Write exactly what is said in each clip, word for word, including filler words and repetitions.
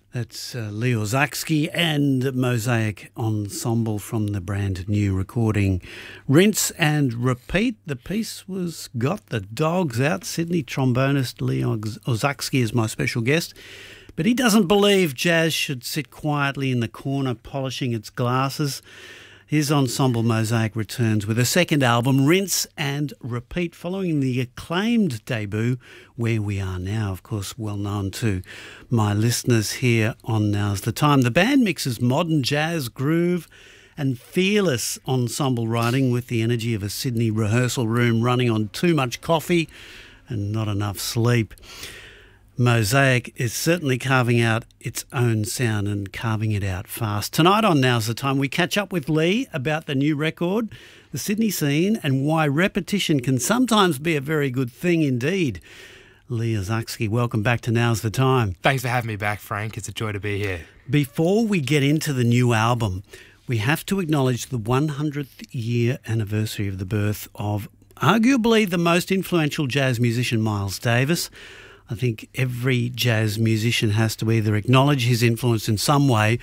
That's uh, Lee Ozakski and Mosaic Ensemble from the brand new recording Rinse and Repeat. The piece was Got the Dogs Out. Sydney trombonist Lee Ozakski is my special guest, but he doesn't believe jazz should sit quietly in the corner polishing its glasses. His ensemble Mosaic returns with a second album, Rinse and Repeat, following the acclaimed debut, Where We Are Now, of course, well known to my listeners here on Now's the Time. The band mixes modern jazz, groove and fearless ensemble writing with the energy of a Sydney rehearsal room running on too much coffee and not enough sleep. Mosaic is certainly carving out its own sound and carving it out fast. Tonight on Now's the Time, we catch up with Lee about the new record, the Sydney scene, and why repetition can sometimes be a very good thing indeed. Lee Ozakski, welcome back to Now's the Time. Thanks for having me back, Frank. It's a joy to be here. Before we get into the new album, we have to acknowledge the one hundredth year anniversary of the birth of arguably the most influential jazz musician, Miles Davis. I think every jazz musician has to either acknowledge his influence in some way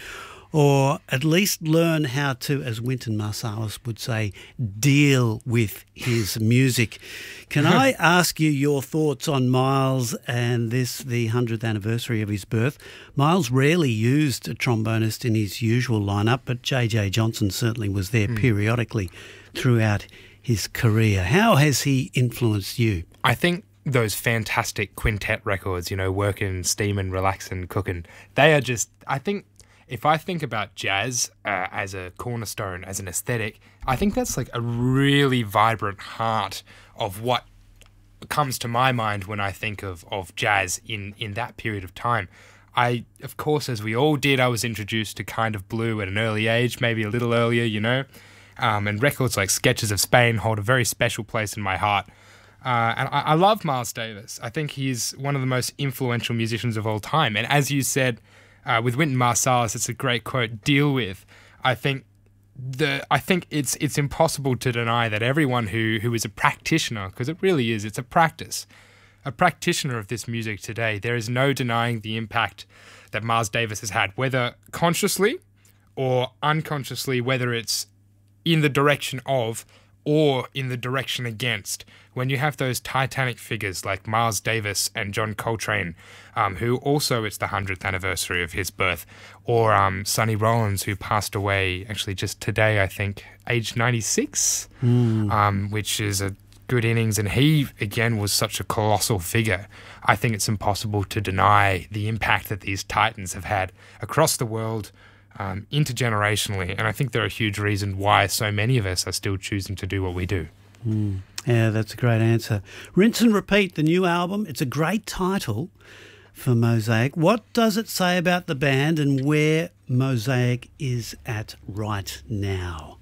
or at least learn how to, as Wynton Marsalis would say, deal with his music. Can I ask you your thoughts on Miles and this, the one hundredth anniversary of his birth? Miles rarely used a trombonist in his usual lineup, but J J Johnson certainly was there mm. periodically throughout his career. How has he influenced you? I think those fantastic quintet records, you know, Workin', Steamin', Relaxin', Cookin', they are just, I think, if I think about jazz uh, as a cornerstone, as an aesthetic, I think that's like a really vibrant heart of what comes to my mind when I think of, of jazz in, in that period of time. I, of course, as we all did, I was introduced to Kind of Blue at an early age, maybe a little earlier, you know, um, and records like Sketches of Spain hold a very special place in my heart. Uh, and I, I love Miles Davis. I think he's one of the most influential musicians of all time. And as you said, uh, with Wynton Marsalis, it's a great quote, deal with. I think the I think it's it's impossible to deny that everyone who, who is a practitioner, because it really is, it's a practice, a practitioner of this music today, there is no denying the impact that Miles Davis has had, whether consciously or unconsciously, whether it's in the direction of or in the direction against. When you have those titanic figures like Miles Davis and John Coltrane, um, who also it's the one hundredth anniversary of his birth, or um, Sonny Rollins, who passed away actually just today, I think, aged ninety-six, mm. um, which is a good innings, and he, again, was such a colossal figure. I think it's impossible to deny the impact that these titans have had across the world, Um, intergenerationally, and I think they're a huge reason why so many of us are still choosing to do what we do. Mm. Yeah, that's a great answer. Rinse and Repeat, the new album. It's a great title for Mosaic. What does it say about the band and where Mosaic is at right now?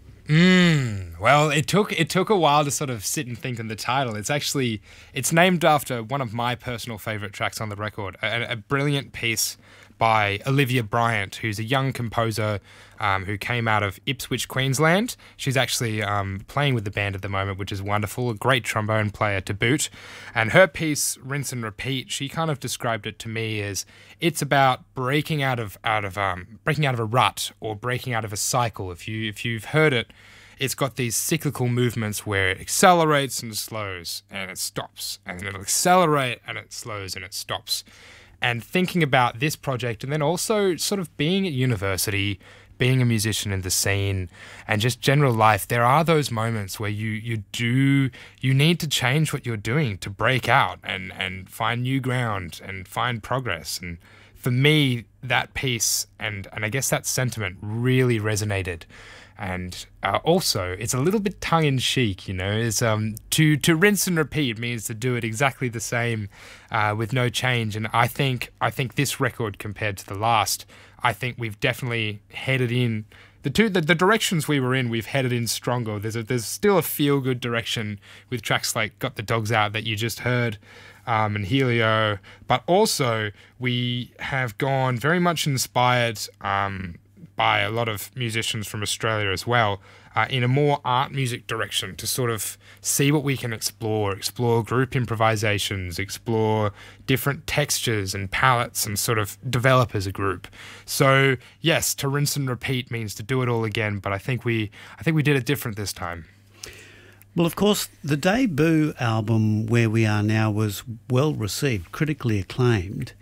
Mm, well, it took it took a while to sort of sit and think on the title. It's actually it's named after one of my personal favourite tracks on the record, a, a brilliant piece by Olivia Bryant, who's a young composer um, who came out of Ipswich, Queensland. She's actually um, playing with the band at the moment, which is wonderful, a great trombone player to boot. And her piece, Rinse and Repeat, she kind of described it to me as it's about breaking out of out of um, breaking out of a rut or breaking out of a cycle. If you if you've heard it, it's got these cyclical movements where it accelerates and slows and it stops, and then it'll accelerate and it slows and it stops. And thinking about this project, and then also sort of being at university, being a musician in the scene, and just general life, there are those moments where you you do you need to change what you're doing to break out and and find new ground and find progress. And for me, that piece and and I guess that sentiment really resonated. And uh, also, it's a little bit tongue-in-cheek, you know. It's, um, to, to rinse and repeat means to do it exactly the same uh, with no change. And I think I think this record, compared to the last, I think we've definitely headed in the two the, the directions we were in. We've headed in stronger. There's a, there's still a feel-good direction with tracks like "Got the Dogs Out" that you just heard, um, and Helio. But also, we have gone very much inspired. Um, by a lot of musicians from Australia as well, uh, in a more art music direction to sort of see what we can explore, explore group improvisations, explore different textures and palettes and sort of develop as a group. So yes, to rinse and repeat means to do it all again, but I think we I think we did it different this time. Well, of course, the debut album, Where We Are Now, was well received, critically acclaimed.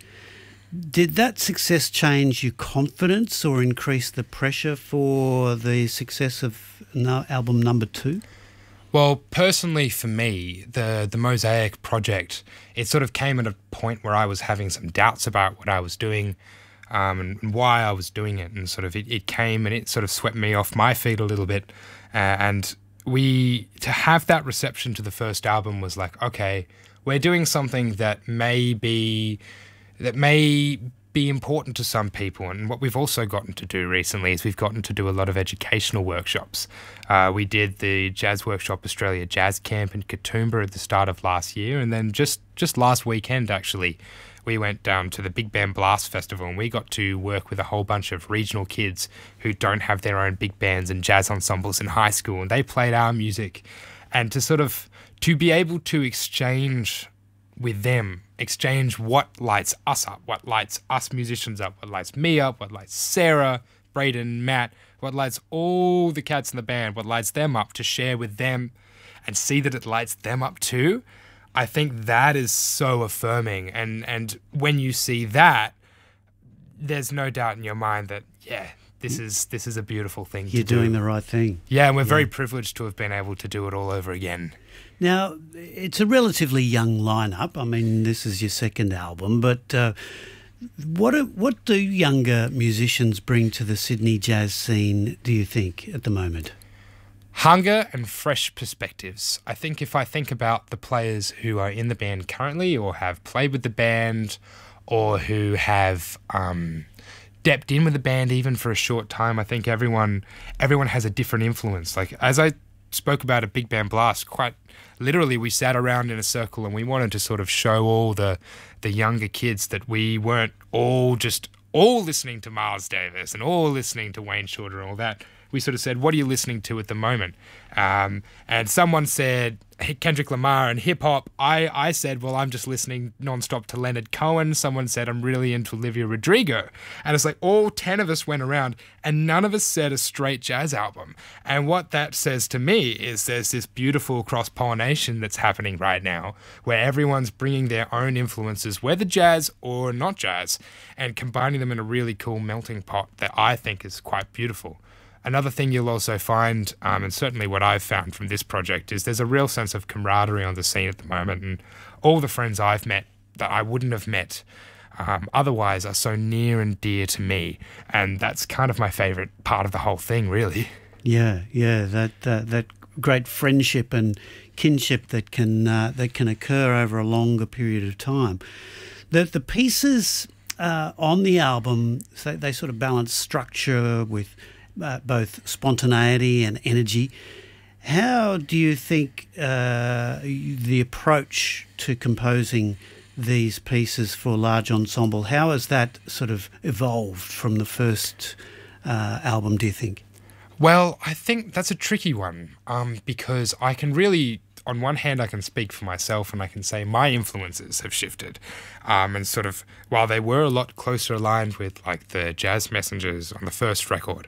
Did that success change your confidence or increase the pressure for the success of no, album number two? Well, personally for me, the, the Mosaic project, it sort of came at a point where I was having some doubts about what I was doing um, and why I was doing it. And sort of it, it came and it sort of swept me off my feet a little bit. Uh, and we, to have that reception to the first album was like, okay, we're doing something that may be, that may be important to some people. And what we've also gotten to do recently is we've gotten to do a lot of educational workshops. Uh, we did the Jazz Workshop Australia Jazz Camp in Katoomba at the start of last year. And then just, just last weekend, actually, we went down to the Big Band Blast Festival and we got to work with a whole bunch of regional kids who don't have their own big bands and jazz ensembles in high school. And they played our music. And to sort of, to be able to exchange with them, exchange what lights us up, what lights us musicians up, what lights me up, what lights Sarah, Braden, Matt, what lights all the cats in the band, what lights them up, to share with them and see that it lights them up too. I think that is so affirming. And, and when you see that, there's no doubt in your mind that, yeah, this is this is a beautiful thing to do. You're doing the right thing. Yeah, and we're Yeah. very privileged to have been able to do it all over again. Now, it's a relatively young lineup. I mean, this is your second album, but uh, what do, what do younger musicians bring to the Sydney jazz scene, do you think, at the moment? Hunger and fresh perspectives. I think if I think about the players who are in the band currently or have played with the band or who have um, stepped in with the band even for a short time, I think everyone everyone has a different influence. Like, as I spoke about at Big Band Blast, quite literally we sat around in a circle and we wanted to sort of show all the the younger kids that we weren't all just all listening to Miles Davis and all listening to Wayne Shorter and all that. We sort of said, what are you listening to at the moment? Um, and someone said Kendrick Lamar and hip hop. I, I said, well, I'm just listening nonstop to Leonard Cohen. Someone said, I'm really into Olivia Rodrigo. And it's like all ten of us went around and none of us said a straight jazz album. And what that says to me is there's this beautiful cross-pollination that's happening right now where everyone's bringing their own influences, whether jazz or not jazz, and combining them in a really cool melting pot that I think is quite beautiful. Another thing you'll also find, um, and certainly what I've found from this project, is there's a real sense of camaraderie on the scene at the moment, and all the friends I've met that I wouldn't have met um, otherwise are so near and dear to me, and that's kind of my favourite part of the whole thing, really. Yeah, yeah, that uh, that great friendship and kinship that can uh, that can occur over a longer period of time. The the pieces uh, on the album, so they sort of balance structure with Uh, both spontaneity and energy. How do you think uh, the approach to composing these pieces for large ensemble, how has that sort of evolved from the first uh, album, do you think? Well, I think that's a tricky one um, because I can really, on one hand, I can speak for myself and I can say my influences have shifted. Um, and sort of, while they were a lot closer aligned with like the Jazz Messengers on the first record,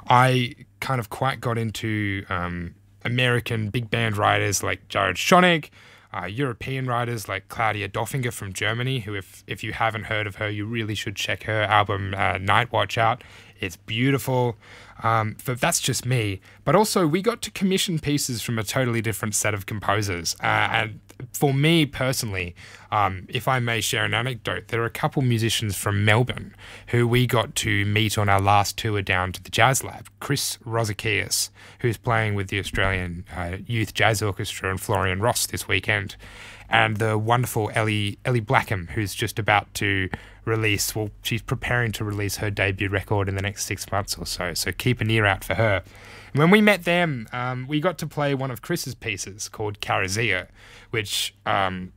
I kind of quite got into um, American big band writers like Jared Schoenig, uh, European writers like Claudia Doffinger from Germany, who if, if you haven't heard of her, you really should check her album uh, Night Watch out. It's beautiful. Um, but that's just me. But also, we got to commission pieces from a totally different set of composers. Uh, and for me personally, um, if I may share an anecdote, there are a couple musicians from Melbourne who we got to meet on our last tour down to the Jazz Lab. Chris Rosakias, who's playing with the Australian uh, Youth Jazz Orchestra, and Florian Ross this weekend. And the wonderful Ellie Ellie Blackham, who's just about to release, well, she's preparing to release her debut record in the next six months or so, so keep an ear out for her. And when we met them, um, we got to play one of Chris's pieces called Carazia, which um,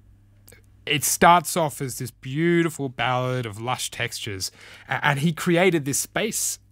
it starts off as this beautiful ballad of lush textures, and he created this space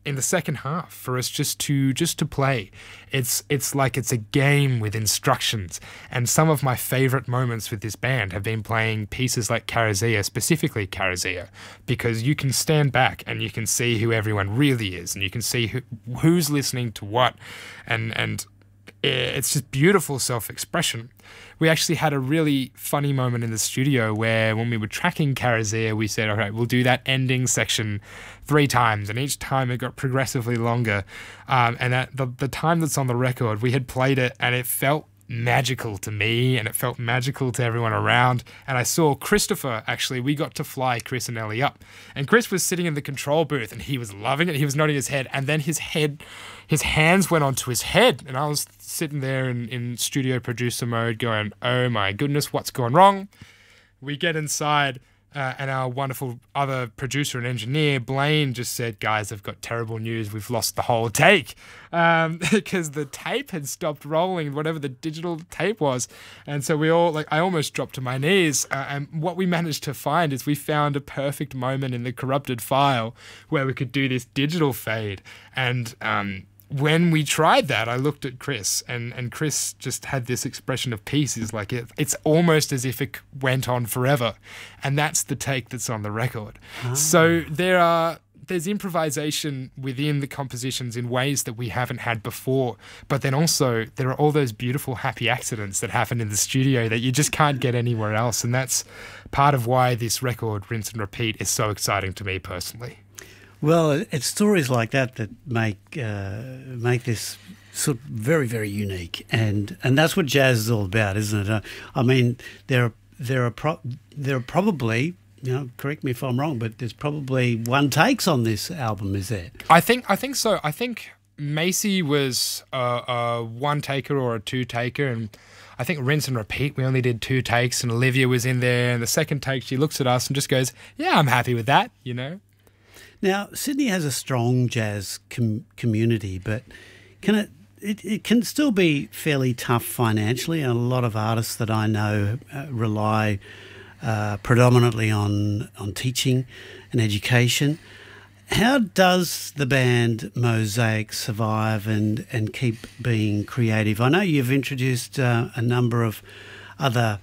in the second half for us just to just to play. It's it's like it's a game with instructions. And some of my favorite moments with this band have been playing pieces like Karazia, specifically Karazia, because you can stand back and you can see who everyone really is, and you can see who, who's listening to what, and and it's just beautiful self-expression. We actually had a really funny moment in the studio where when we were tracking Karazia, we said, all right, we'll do that ending section three times. And each time it got progressively longer. Um, and at the, the time that's on the record, we had played it and it felt magical to me, and it felt magical to everyone around. And I saw Christopher, actually, we got to fly Chris and Ellie up. And Chris was sitting in the control booth and he was loving it. He was nodding his head, and then his head, his hands went onto his head. And I was sitting there in, in studio producer mode going, oh my goodness, what's gone wrong? We get inside. Uh, and our wonderful other producer and engineer, Blaine, just said, guys, I've got terrible news. We've lost the whole take um, because the tape had stopped rolling, whatever the digital tape was. And so we all, like, I almost dropped to my knees. Uh, and what we managed to find is we found a perfect moment in the corrupted file where we could do this digital fade. And um, when we tried that, I looked at Chris, and, and Chris just had this expression of peace. He's like, it, it's almost as if it went on forever. And that's the take that's on the record. Ah. So there are there's improvisation within the compositions in ways that we haven't had before. But then also there are all those beautiful happy accidents that happen in the studio that you just can't get anywhere else. And that's part of why this record, Rinse and Repeat, is so exciting to me personally. Well, it's stories like that that make uh, make this sort of very, very unique, and and that's what jazz is all about, isn't it? Uh, I mean, there are there are pro- there are probably, you know, correct me if I'm wrong, but there's probably one takes on this album, is there? I think I think so. I think Macy was a, a one taker or a two taker, and I think Rinse and Repeat, we only did two takes, and Olivia was in there, and the second take she looks at us and just goes, "Yeah, I'm happy with that," you know. Now, Sydney has a strong jazz com- community, but can it, it it can still be fairly tough financially. And a lot of artists that I know uh, rely uh, predominantly on on teaching and education. How does the band Mosaic survive and, and keep being creative? I know you've introduced uh, a number of other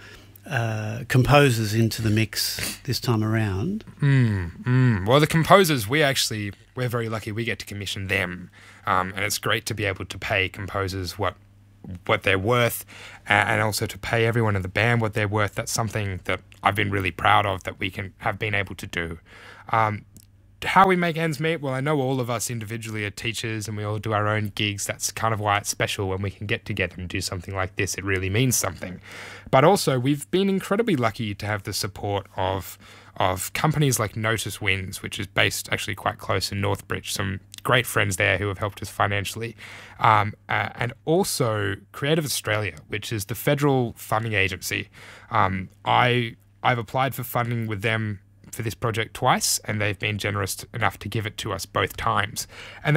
Uh, composers into the mix this time around. Mm, mm. Well, the composers, we actually, we're very lucky we get to commission them. Um, and it's great to be able to pay composers what what they're worth, uh, and also to pay everyone in the band what they're worth. That's something that I've been really proud of that we can have been able to do. Um, how we make ends meet, well, I know all of us individually are teachers and we all do our own gigs. That's kind of why it's special when we can get together and do something like this. It really means something. But also, we've been incredibly lucky to have the support of of companies like Notice Winds, which is based actually quite close in Northbridge. Some great friends there who have helped us financially. Um, uh, and also Creative Australia, which is the federal funding agency. Um, I, I've applied for funding with them for this project twice, and they've been generous enough to give it to us both times. And